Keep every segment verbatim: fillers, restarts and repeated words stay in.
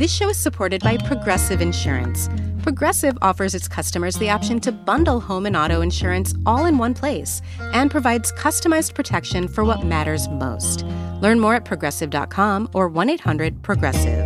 This show is supported by Progressive Insurance. Progressive offers its customers the option to bundle home and auto insurance all in one place and provides customized protection for what matters most. Learn more at progressive dot com or one eight hundred progressive.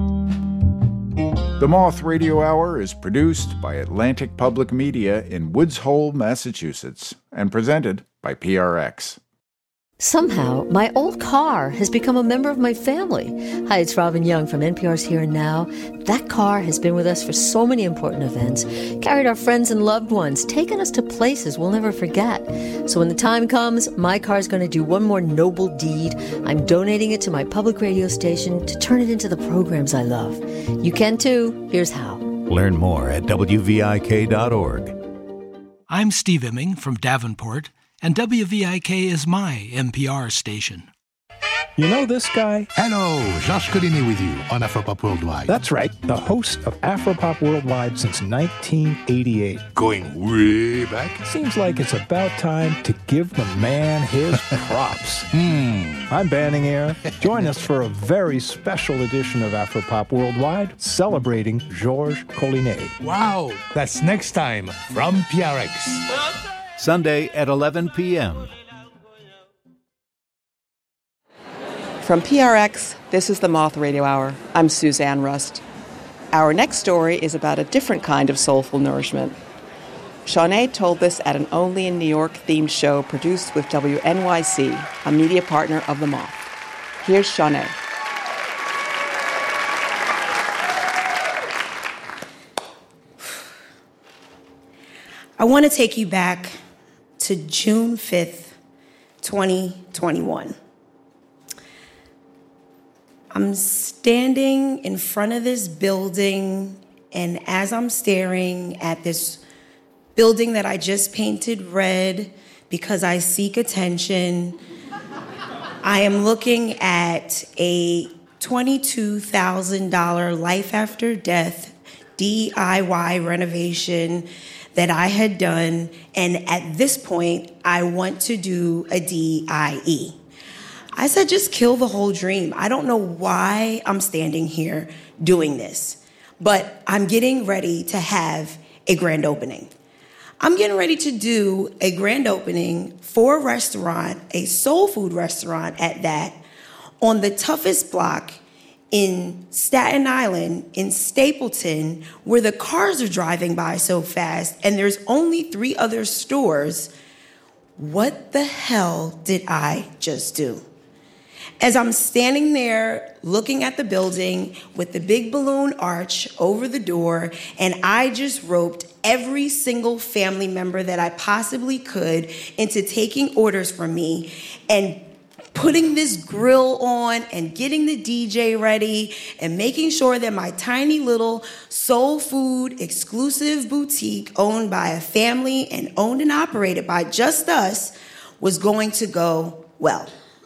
The Moth Radio Hour is produced by Atlantic Public Media in Woods Hole, Massachusetts, and presented by P R X. Somehow, my old car has become a member of my family. Hi, it's Robin Young from N P R's Here and Now. That car has been with us for so many important events, carried our friends and loved ones, taken us to places we'll never forget. So when the time comes, my car's going to do one more noble deed. I'm donating it to my public radio station to turn it into the programs I love. You can too. Here's how. Learn more at W V I K dot org. I'm Steve Imming from Davenport, and W V I K is my N P R station. You know this guy? Hello, Josh Collinet with you on Afropop Worldwide. That's right, the host of Afropop Worldwide since nineteen eighty-eight. Going way back? Seems like it's about time to give the man his props. Hmm. I'm Banning Air. Join us for a very special edition of Afropop Worldwide celebrating Georges Collinet. Wow, that's next time from P R X. Sunday at eleven p.m. From P R X, this is the Moth Radio Hour. I'm Suzanne Rust. Our next story is about a different kind of soulful nourishment. Shawnee told this at an Only in New York themed show produced with W N Y C, a media partner of the Moth. Here's Shawnee. I want to take you back to June fifth, twenty twenty-one. I'm standing in front of this building, and as I'm staring at this building that I just painted red because I seek attention, I am looking at a twenty-two thousand dollars life after death D I Y renovation that I had done, and at this point, I want to do a D I E. I said, just kill the whole dream. I don't know why I'm standing here doing this, but I'm getting ready to have a grand opening. I'm getting ready to do a grand opening for a restaurant, a soul food restaurant at that, on the toughest block in Staten Island, in Stapleton, where the cars are driving by so fast and there's only three other stores. What the hell did I just do? As I'm standing there looking at the building with the big balloon arch over the door, and I just roped every single family member that I possibly could into taking orders from me and putting this grill on and getting the D J ready and making sure that my tiny little soul food exclusive boutique owned by a family and owned and operated by just us was going to go well.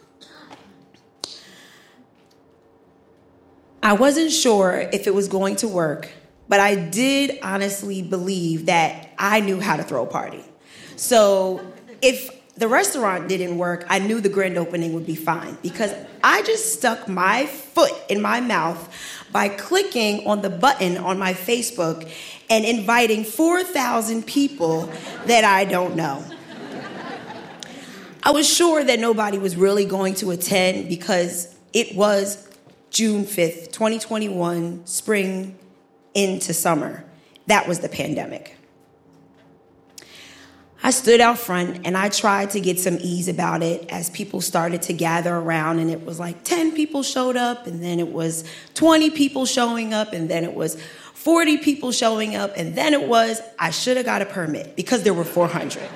I wasn't sure if it was going to work, but I did honestly believe that I knew how to throw a party. So if the restaurant didn't work, I knew the grand opening would be fine because I just stuck my foot in my mouth by clicking on the button on my Facebook and inviting four thousand people that I don't know. I was sure that nobody was really going to attend because it was June fifth, twenty twenty-one, spring into summer. That was the pandemic. I stood out front and I tried to get some ease about it as people started to gather around, and it was like ten people showed up, and then it was twenty people showing up, and then it was forty people showing up, and then it was, I should have got a permit because there were four hundred.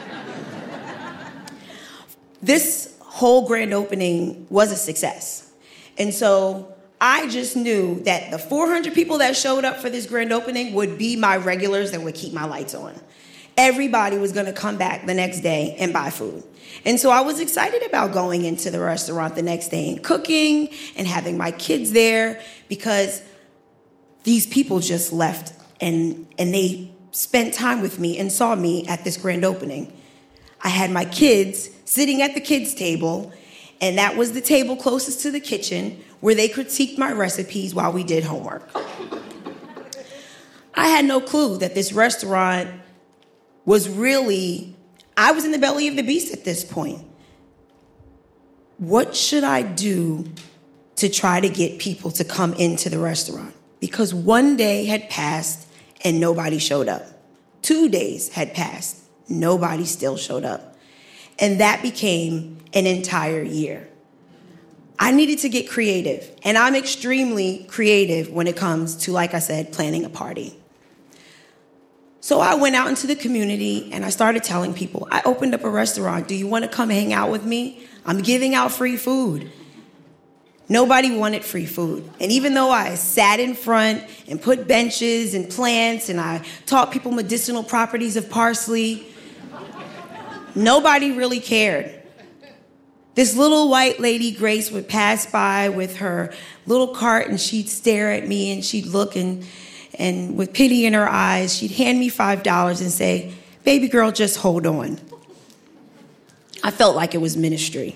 This whole grand opening was a success. And so I just knew that the four hundred people that showed up for this grand opening would be my regulars that would keep my lights on. Everybody was going to come back the next day and buy food. And so I was excited about going into the restaurant the next day and cooking and having my kids there because these people just left and, and they spent time with me and saw me at this grand opening. I had my kids sitting at the kids' table, And that was the table closest to the kitchen where they critiqued my recipes while we did homework. I had no clue that this restaurant was really, I was in the belly of the beast at this point. What should I do to try to get people to come into the restaurant? Because one day had passed and nobody showed up. Two days had passed, nobody still showed up. And that became an entire year. I needed to get creative, and I'm extremely creative when it comes to, like I said, planning a party. So I went out into the community and I started telling people, I opened up a restaurant. Do you want to come hang out with me? I'm giving out free food. Nobody wanted free food. And even though I sat in front and put benches and plants and I taught people medicinal properties of parsley, nobody really cared. This little white lady, Grace, would pass by with her little cart and she'd stare at me and she'd look and, and with pity in her eyes, she'd hand me five dollars and say, baby girl, just hold on. I felt like it was ministry.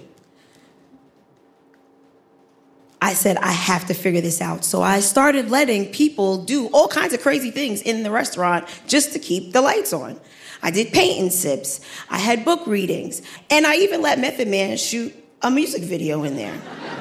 I said, I have to figure this out. So I started letting people do all kinds of crazy things in the restaurant just to keep the lights on. I did paint and sips. I had book readings. And I even let Method Man shoot a music video in there.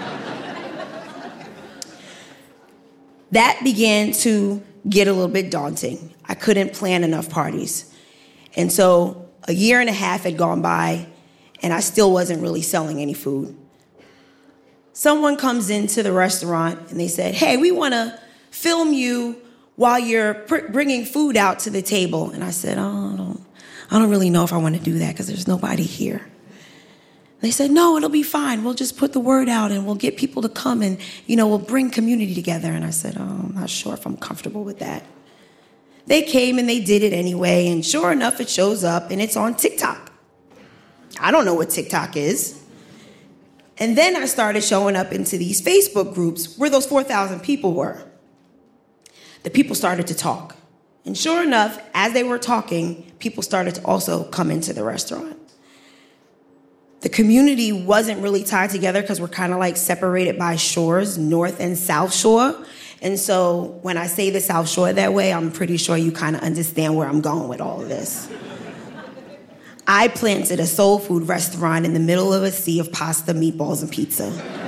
That began to get a little bit daunting. I couldn't plan enough parties. And so a year and a half had gone by, and I still wasn't really selling any food. Someone comes into the restaurant, and they said, hey, we want to film you while you're pr- bringing food out to the table. And I said, oh, I don't, I don't really know if I want to do that because there's nobody here. They said, no, it'll be fine. We'll just put the word out and we'll get people to come and, you know, we'll bring community together. And I said, oh, I'm not sure if I'm comfortable with that. They came and they did it anyway. And sure enough, it shows up and it's on TikTok. I don't know what TikTok is. And then I started showing up into these Facebook groups where those four thousand people were. The people started to talk. And sure enough, as they were talking, people started to also come into the restaurant. The community wasn't really tied together because we're kind of like separated by shores, North and South Shore. And so when I say the South Shore that way, I'm pretty sure you kind of understand where I'm going with all of this. I planted a soul food restaurant in the middle of a sea of pasta, meatballs, and pizza.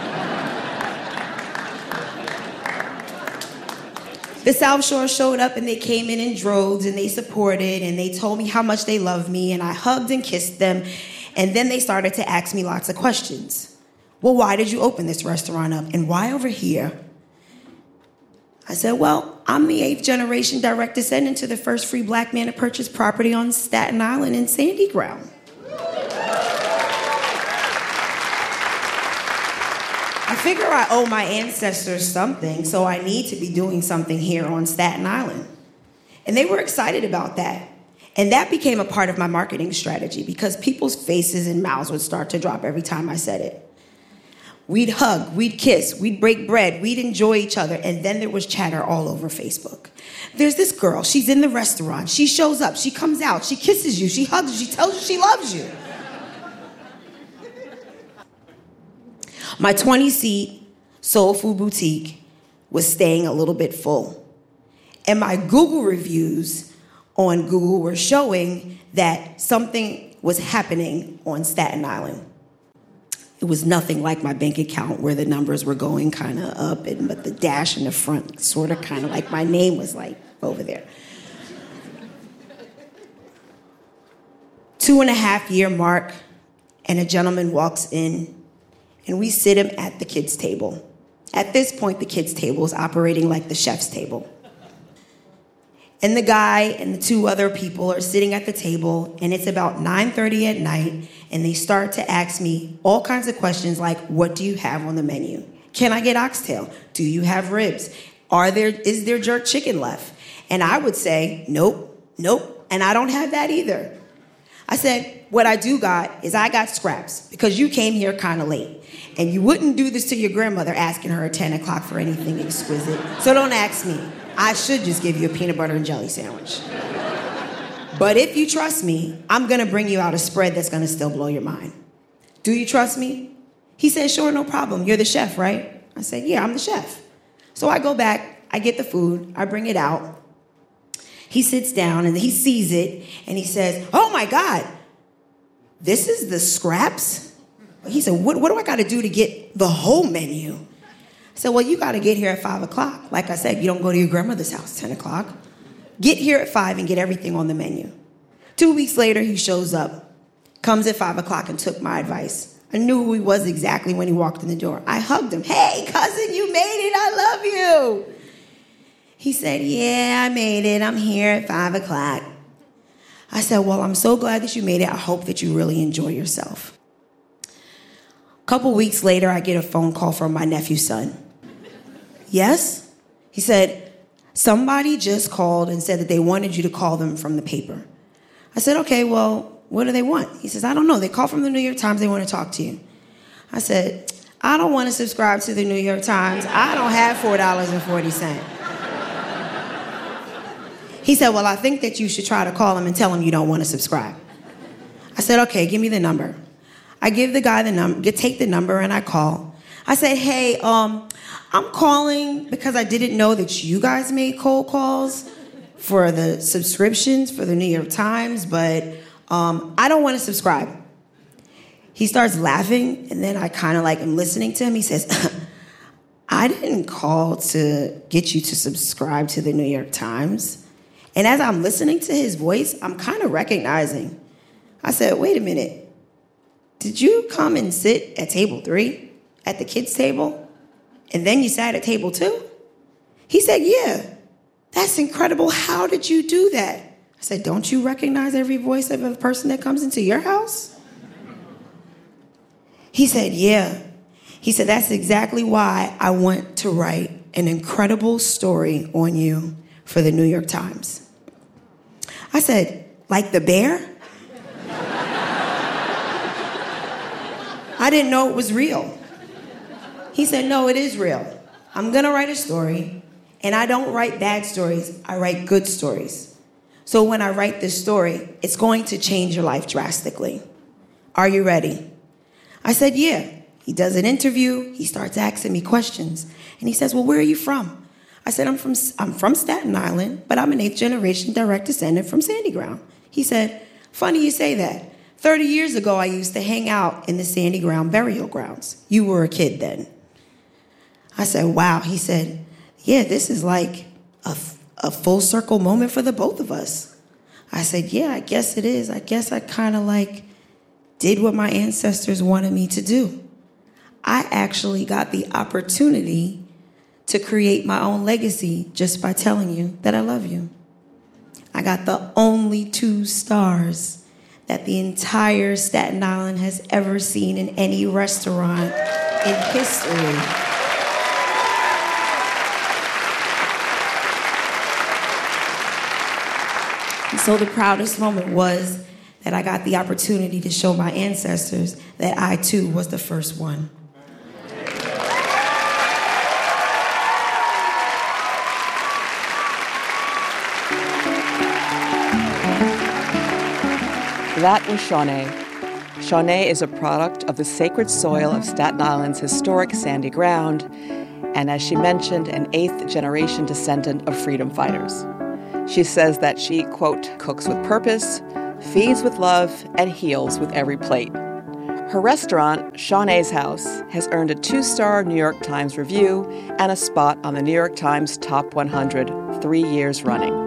The South Shore showed up and they came in in droves and they supported and they told me how much they loved me and I hugged and kissed them. And then they started to ask me lots of questions. Well, why did you open this restaurant up? And why over here? I said, well, I'm the eighth generation direct descendant to the first free black man to purchase property on Staten Island in Sandy Ground. I figure I owe my ancestors something, so I need to be doing something here on Staten Island. And they were excited about that. And that became a part of my marketing strategy because people's faces and mouths would start to drop every time I said it. We'd hug, we'd kiss, we'd break bread, we'd enjoy each other, and then there was chatter all over Facebook. There's this girl, she's in the restaurant, she shows up, she comes out, she kisses you, she hugs you, she tells you she loves you. My twenty-seat soul food boutique was staying a little bit full. And my Google reviews on Google were showing that something was happening on Staten Island. It was nothing like my bank account where the numbers were going kind of up, and but the dash in the front sort of kind of like my name was like over there. Two and a half year mark, and a gentleman walks in, and we sit him at the kids' table. At this point, the kids' table is operating like the chef's table. And the guy and the two other people are sitting at the table, and it's about nine thirty at night, and they start to ask me all kinds of questions like, what do you have on the menu? Can I get oxtail? Do you have ribs? Are there, is there jerk chicken left? And I would say, nope, nope, and I don't have that either. I said, what I do got is I got scraps because you came here kind of late. And you wouldn't do this to your grandmother asking her at ten o'clock for anything exquisite. So don't ask me. I should just give you a peanut butter and jelly sandwich. But if you trust me, I'm gonna bring you out a spread that's gonna still blow your mind. Do you trust me? He said, sure, no problem. You're the chef, right? I said, yeah, I'm the chef. So I go back, I get the food, I bring it out. He sits down and he sees it and he says, oh my God, this is the scraps? He said, what, what do I got to do to get the whole menu? I said, well, you got to get here at five o'clock. Like I said, you don't go to your grandmother's house ten o'clock. Get here at five and get everything on the menu. Two weeks later, he shows up, comes at five o'clock and took my advice. I knew who he was exactly when he walked in the door. I hugged him. Hey, cousin, you made it. I love you. He said, yeah, I made it. I'm here at five o'clock. I said, well, I'm so glad that you made it. I hope that you really enjoy yourself. A couple weeks later, I get a phone call from my nephew's son. Yes? He said, somebody just called and said that they wanted you to call them from the paper. I said, okay, well, what do they want? He says, I don't know. They called from the New York Times. They want to talk to you. I said, I don't want to subscribe to the New York Times. I don't have four dollars and forty cents. He said, well, I think that you should try to call him and tell him you don't want to subscribe. I said, okay, give me the number. I give the guy the number, take the number, and I call. I said, hey, um, I'm calling because I didn't know that you guys made cold calls for the subscriptions for the New York Times, but um, I don't want to subscribe. He starts laughing, and then I kind of like am listening to him. He says, I didn't call to get you to subscribe to the New York Times. And as I'm listening to his voice, I'm kind of recognizing. I said, wait a minute. Did you come and sit at table three at the kids' table? And then you sat at table two? He said, yeah. That's incredible. How did you do that? I said, don't you recognize every voice of a person that comes into your house? He said, yeah. He said, that's exactly why I want to write an incredible story on you for the New York Times. I said, like the bear? I didn't know it was real. He said, no, it is real. I'm gonna write a story, and I don't write bad stories, I write good stories. So when I write this story, it's going to change your life drastically. Are you ready? I said, yeah. He does an interview, he starts asking me questions, and he says, well, where are you from? I said, I'm from I'm from Staten Island, but I'm an eighth generation direct descendant from Sandy Ground. He said, funny you say that. thirty years ago, I used to hang out in the Sandy Ground burial grounds. You were a kid then. I said, wow. He said, yeah, this is like a, a full circle moment for the both of us. I said, yeah, I guess it is. I guess I kind of like did what my ancestors wanted me to do. I actually got the opportunity to create my own legacy just by telling you that I love you. I got the only two stars that the entire Staten Island has ever seen in any restaurant in history. And so the proudest moment was that I got the opportunity to show my ancestors that I too was the first one. That was Shawnee. Shawnee is a product of the sacred soil of Staten Island's historic Sandy Ground, and as she mentioned, an eighth-generation descendant of freedom fighters. She says that she, quote, cooks with purpose, feeds with love, and heals with every plate. Her restaurant, Shawnee's House, has earned a two-star New York Times review and a spot on the New York Times Top one hundred three years running.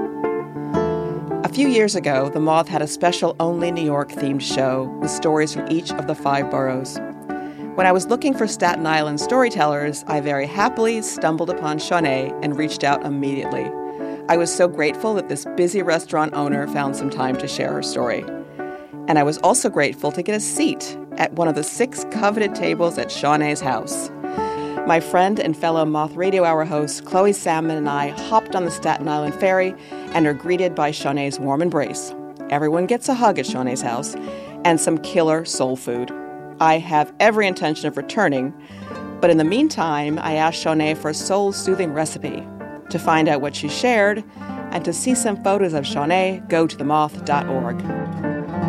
A few years ago, The Moth had a special Only New York-themed show with stories from each of the five boroughs. When I was looking for Staten Island storytellers, I very happily stumbled upon Shawnee and reached out immediately. I was so grateful that this busy restaurant owner found some time to share her story. And I was also grateful to get a seat at one of the six coveted tables at Shawnee's house. My friend and fellow Moth Radio Hour host Chloe Salmon and I hopped on the Staten Island ferry and are greeted by Shawnee's warm embrace. Everyone gets a hug at Shawnee's house and some killer soul food. I have every intention of returning, but in the meantime, I asked Shawnee for a soul-soothing recipe. To find out what she shared and to see some photos of Shawnee, go to the moth dot org.